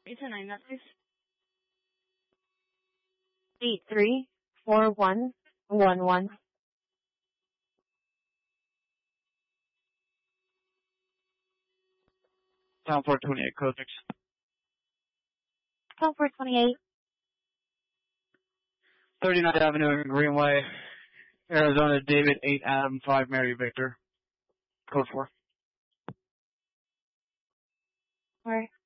It's a 9 that please. 834111. Town 428, code 6. Call 428. 39th Avenue and Greenway, Arizona, David 8 Adam 5 Mary Victor, code 4. Or